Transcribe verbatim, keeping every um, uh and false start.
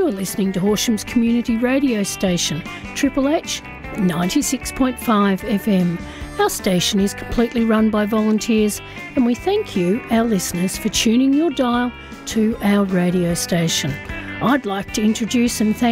You are listening to Horsham's community radio station, Triple H ninety-six point five F M. Our station is completely run by volunteers, and we thank you, our listeners, for tuning your dial to our radio station. I'd like to introduce and thank